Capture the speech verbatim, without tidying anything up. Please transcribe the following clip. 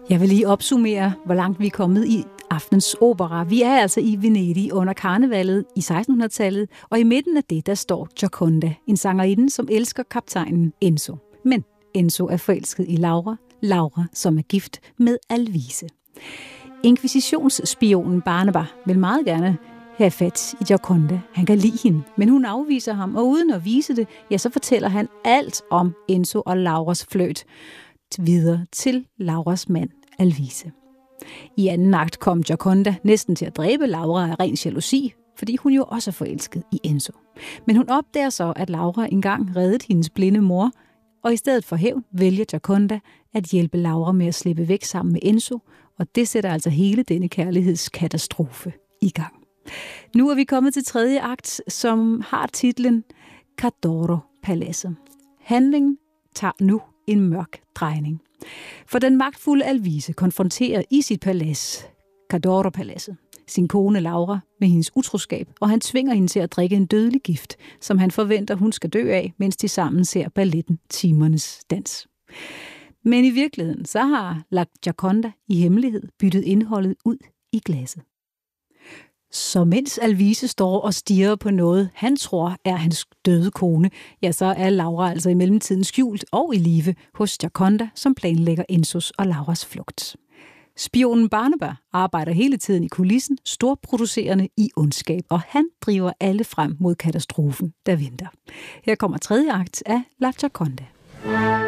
Jeg vil lige opsummere, hvor langt vi er kommet i aftens opera. Vi er altså i Venedig under karnevalet i sekstenhundredetallet, og i midten af det, der står Gioconda, en sangerinde, som elsker kaptajnen Enzo. Men Enzo er forelsket i Laura, Laura, som er gift med Alvise. Inkvisitionsspionen Barnaba vil meget gerne have fat i Gioconda. Han kan lide hende, men hun afviser ham, og uden at vise det, ja, så fortæller han alt om Enzo og Lauras fløjt videre til Lauras mand Alvise. I anden akt kom Gioconda næsten til at dræbe Laura af ren jalousi, fordi hun jo også er forelsket i Enzo. Men hun opdager så, at Laura engang reddede hendes blinde mor, og i stedet for hævn vælger Gioconda at hjælpe Laura med at slippe væk sammen med Enzo, og det sætter altså hele denne kærlighedskatastrofe i gang. Nu er vi kommet til tredje akt, som har titlen Cadoro Paladset. Handlingen tager nu en mørk drejning. For den magtfulde Alvise konfronterer i sit palads, Cadoro Paladset, sin kone Laura med hendes utroskab, og han tvinger hende til at drikke en dødelig gift, som han forventer, hun skal dø af, mens de sammen ser balletten Timernes Dans. Men i virkeligheden, så har La Gioconda i hemmelighed byttet indholdet ud i glasset. Så mens Alvise står og stirrer på noget, han tror er hans døde kone, ja, så er Laura altså i mellemtiden skjult og i live hos Gioconda, som planlægger Enzos og Lauras flugt. Spionen Barnaba arbejder hele tiden i kulissen, storproducerende i ondskab, og han driver alle frem mod katastrofen, der venter. Her kommer tredje akt af La Gioconda.